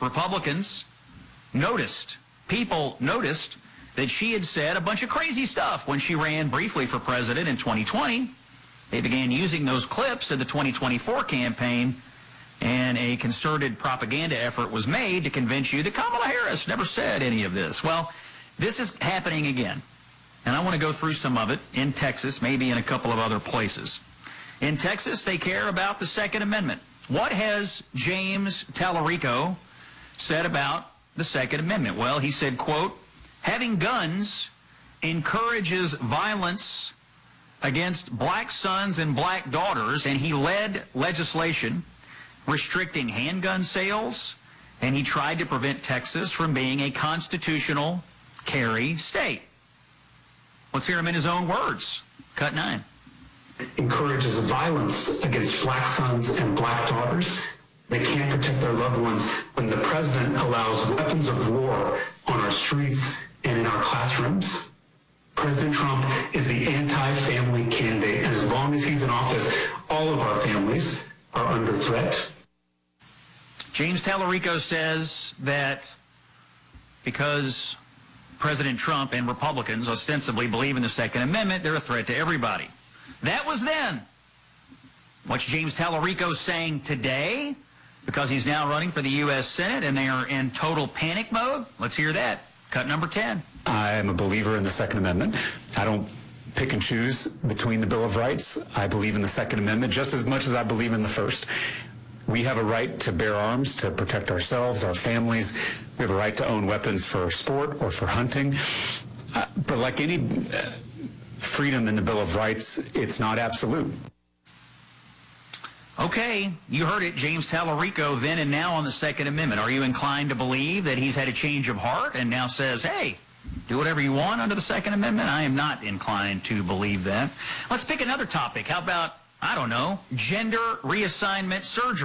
Republicans people noticed that she had said a bunch of crazy stuff when she ran briefly for president in 2020. They began using those clips in the 2024 campaign, and a concerted propaganda effort was made to convince you that Kamala Harris never said any of this. Well, this is happening again, and I want to go through some of it in Texas, maybe in a couple of other places. In Texas, they care about the Second Amendment. What has James Tallarico said about the Second Amendment? Well, he said, quote, "Having guns encourages violence against black sons and black daughters," and he led legislation restricting handgun sales, and he tried to prevent Texas from being a constitutional carry state. Let's hear him in his own words. Cut 9. Encourages violence against black sons and black daughters. They can't protect their loved ones when the president allows weapons of war on our streets and in our classrooms. President Trump is the anti-family candidate, and as long as he's in office, all of our families are under threat. James Tallarico says that because President Trump and Republicans ostensibly believe in the Second Amendment, they're a threat to everybody. That was then. What's James Tallarico saying today? Because he's now running for the U.S. Senate and they are in total panic mode? Let's hear that. Cut number 10. I am a believer in the Second Amendment. I don't pick and choose between the Bill of Rights. I believe in the Second Amendment just as much as I believe in the First. We have a right to bear arms to protect ourselves, our families. We have a right to own weapons for sport or for hunting. But like any freedom in the Bill of Rights, it's not absolute. Okay, you heard it, James Tallarico, then and now on the Second Amendment. Are you inclined to believe that he's had a change of heart and now says, hey, do whatever you want under the Second Amendment? I am not inclined to believe that. Let's pick another topic. How about, I don't know, gender reassignment surgery?